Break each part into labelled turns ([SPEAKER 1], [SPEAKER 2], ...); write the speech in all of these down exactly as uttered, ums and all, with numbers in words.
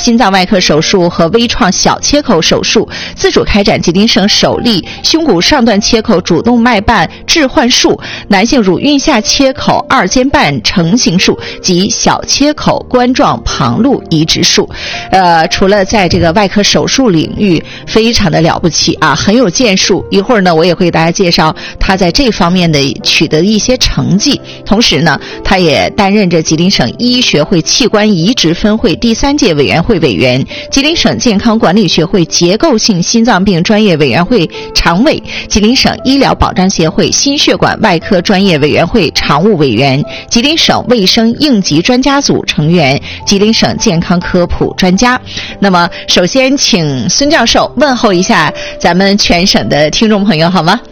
[SPEAKER 1] 心脏外科手术和微创小切口手术，自主开展吉林省首例胸骨上段切口主动脉瓣置换术、男性乳晕下切口二尖瓣成型术及小切口冠状旁路移植术。呃，除了在这个外科手术领域非常的了不起啊，很有建树。一会儿呢，我也会给大家介绍他在这方面的取得的一些成绩。同时呢，他也担任着吉林省医学会器官移植分会第三届委员会委员、吉林省健康管理学会结构性心脏病专业委员会常委、吉林省医疗保障协会心血管外科专业委员会常务委员、吉林省卫生应急专家组成员、吉林省健康科普专家。那么，首先请孙教授问候一下咱们全省的听众朋友，好吗？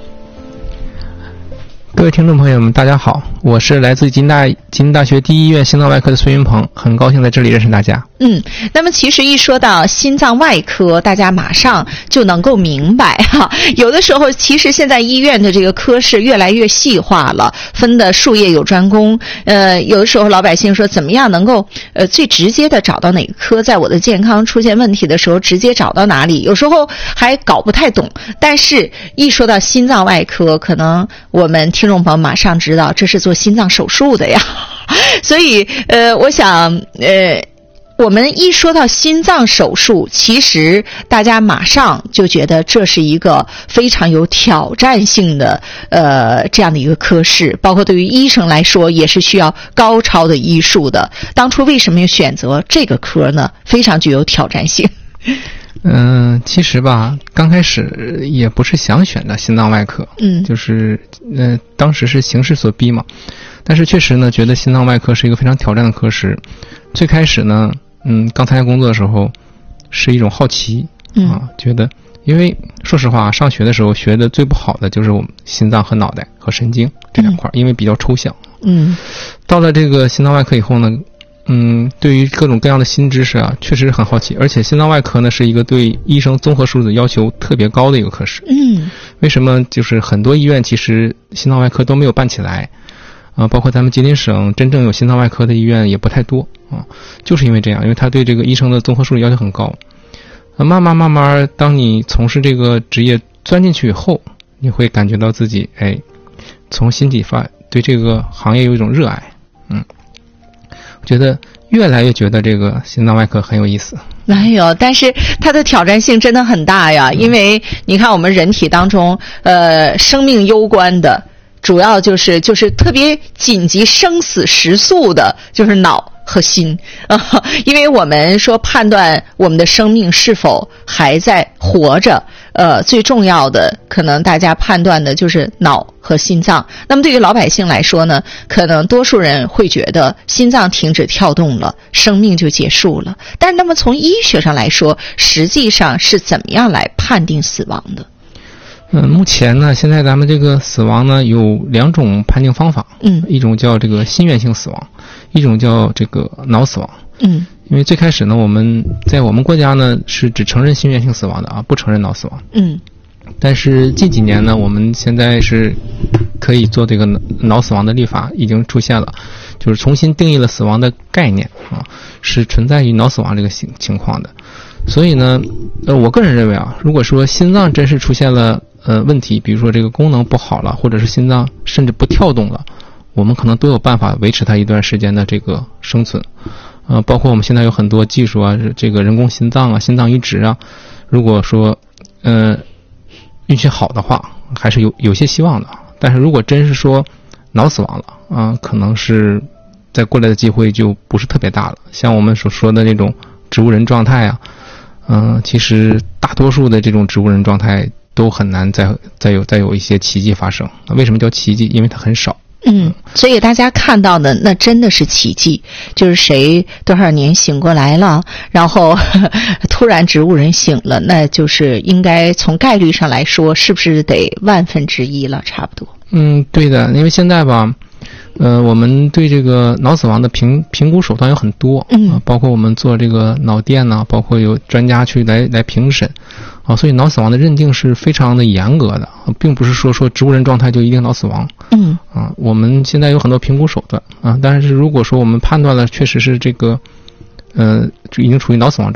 [SPEAKER 2] 各位听众朋友们，大家好，我是来自吉林大吉林大学第一医院心脏外科的孙云鹏，很高兴在这里认识大家。
[SPEAKER 1] 嗯，那么其实一说到心脏外科，大家马上就能够明白哈。有的时候，其实现在医院的这个科室越来越细化了，分的术业有专攻。呃，有的时候老百姓说，怎么样能够呃最直接的找到哪个科，在我的健康出现问题的时候，直接找到哪里？有时候还搞不太懂。但是，一说到心脏外科，可能我们听众朋友马上知道这是做心脏手术的呀。所以，呃，我想，呃。我们一说到心脏手术，其实大家马上就觉得这是一个非常有挑战性的呃这样的一个科室，包括对于医生来说也是需要高超的医术的。当初为什么要选择这个科呢？非常具有挑战性。
[SPEAKER 2] 嗯、呃，其实吧，刚开始也不是想选的心脏外科，嗯，就是呃当时是形势所逼嘛。但是确实呢，觉得心脏外科是一个非常挑战的科室。最开始呢。嗯，刚参加工作的时候，是一种好奇啊，觉得，因为说实话，上学的时候学的最不好的就是我们心脏和脑袋和神经这两块，因为比较抽象。嗯，到了这个心脏外科以后呢，嗯，对于各种各样的新知识啊，确实很好奇，而且心脏外科呢是一个对医生综合素质要求特别高的一个科室。嗯，为什么？就是很多医院其实心脏外科都没有办起来。啊，包括咱们吉林省真正有心脏外科的医院也不太多啊，就是因为这样，因为他对这个医生的综合素质要求很高。啊，慢慢慢慢，当你从事这个职业钻进去以后，你会感觉到自己哎，从心底发对这个行业有一种热爱。嗯，我觉得越来越觉得这个心脏外科很有意思。
[SPEAKER 1] 没有，但是它的挑战性真的很大呀，因为你看我们人体当中，呃，生命攸关的。主要就是就是特别紧急生死时速的，就是脑和心啊，因为我们说判断我们的生命是否还在活着，呃，最重要的可能大家判断的就是脑和心脏。那么对于老百姓来说呢，可能多数人会觉得心脏停止跳动了，生命就结束了。但是那么从医学上来说，实际上是怎么样来判定死亡的？
[SPEAKER 2] 嗯，目前呢，现在咱们这个死亡呢有两种判定方法，嗯，一种叫这个心源性死亡，一种叫这个脑死亡，嗯，因为最开始呢，我们在我们国家呢是只承认心源性死亡的啊，不承认脑死亡，嗯，但是近几年呢，我们现在是可以做这个脑死亡的立法已经出现了，就是重新定义了死亡的概念啊，是存在于脑死亡这个情情况的，所以呢，呃，我个人认为啊，如果说心脏真是出现了呃，问题，比如说这个功能不好了，或者是心脏甚至不跳动了，我们可能都有办法维持它一段时间的这个生存。呃，包括我们现在有很多技术啊，这个人工心脏啊、心脏移植啊，如果说呃运气好的话，还是有有些希望的。但是如果真是说脑死亡了啊、呃，可能是再过来的机会就不是特别大了。像我们所说的那种植物人状态啊，嗯、呃，其实大多数的这种植物人状态都很难再再有再有一些奇迹发生。为什么叫奇迹？因为它很少。
[SPEAKER 1] 嗯，所以大家看到的那真的是奇迹，就是谁多少年醒过来了，然后呵呵突然植物人醒了，那就是应该从概率上来说，是不是得万分之一了，差不多？
[SPEAKER 2] 嗯，对的，因为现在吧，呃，我们对这个脑死亡的评评估手段有很多，嗯、呃，包括我们做这个脑电呐、啊，包括有专家去来来评审，啊，所以脑死亡的认定是非常的严格的，并不是说说植物人状态就一定脑死亡，嗯，啊，我们现在有很多评估手段啊，但是如果说我们判断了确实是这个，呃，已经处于脑死亡状态。